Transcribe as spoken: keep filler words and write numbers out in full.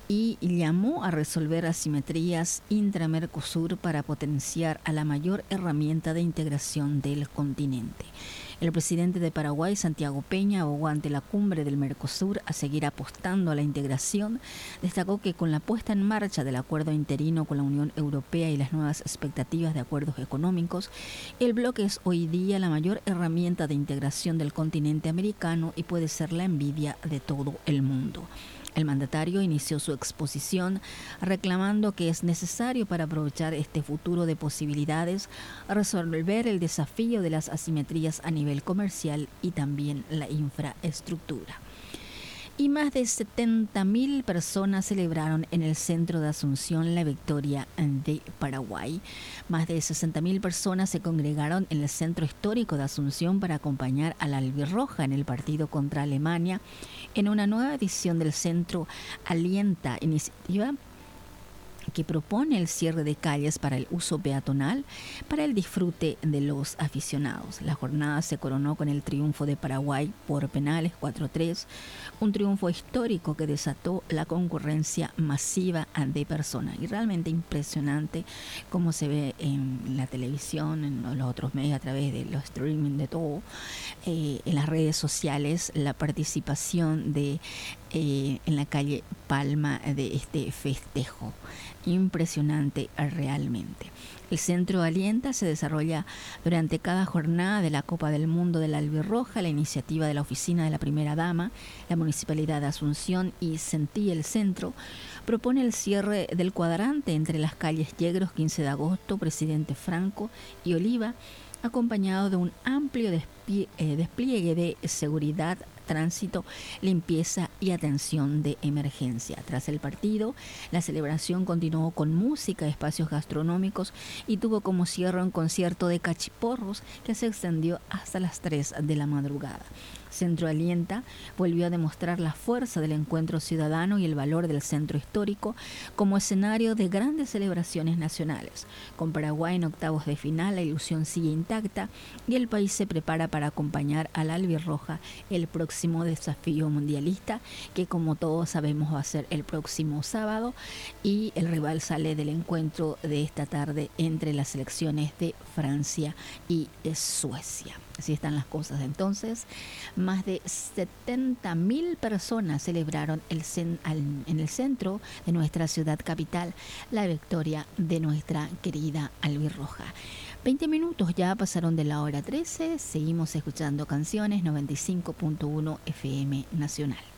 y llamó a resolver asimetrías intra-Mercosur para potenciar a la mayor herramienta de integración del continente. El presidente de Paraguay, Santiago Peña, abogó ante la cumbre del Mercosur a seguir apostando a la integración. Destacó que con la puesta en marcha del acuerdo interino con la Unión Europea y las nuevas expectativas de acuerdos económicos, el bloque es hoy día la mayor herramienta de integración del continente americano y puede ser la envidia de todo el mundo. El mandatario inició su exposición reclamando que es necesario para aprovechar este futuro de posibilidades resolver el desafío de las asimetrías a nivel comercial y también la infraestructura. Y más de setenta mil personas celebraron en el centro de Asunción la victoria de Paraguay. Más de sesenta mil personas se congregaron en el centro histórico de Asunción para acompañar a la albirroja en el partido contra Alemania en una nueva edición del Centro Alienta, iniciativa que propone el cierre de calles para el uso peatonal para el disfrute de los aficionados. La jornada se coronó con el triunfo de Paraguay por penales cuatro a tres, un triunfo histórico que desató la concurrencia masiva de personas. Y realmente impresionante cómo se ve en la televisión, en los otros medios, a través de los streaming, de todo, eh, en las redes sociales, la participación de eh, en la calle Palma de este festejo. Impresionante realmente. El Centro Alienta se desarrolla durante cada jornada de la Copa del Mundo de la Albirroja, la iniciativa de la Oficina de la Primera Dama, la Municipalidad de Asunción y Sentí el Centro. Propone el cierre del cuadrante entre las calles Yegros, quince de agosto, Presidente Franco y Oliva, acompañado de un amplio desplie- eh, despliegue de seguridad, tránsito, limpieza y atención de emergencia. Tras el partido, la celebración continuó con música, espacios gastronómicos y tuvo como cierre un concierto de cachiporros que se extendió hasta las tres de la madrugada. Centro Alienta volvió a demostrar la fuerza del encuentro ciudadano y el valor del centro histórico como escenario de grandes celebraciones nacionales. Con Paraguay en octavos de final, la ilusión sigue intacta y el país se prepara para acompañar a la albirroja el próximo desafío mundialista, que como todos sabemos va a ser el próximo sábado, y el rival sale del encuentro de esta tarde entre las selecciones de Francia y de Suecia. Así están las cosas. Entonces, más de setenta mil personas celebraron el cen- al, en el centro de nuestra ciudad capital la victoria de nuestra querida albirroja. veinte minutos ya pasaron de la hora trece. Seguimos escuchando canciones. Noventa y cinco punto uno F M Nacional.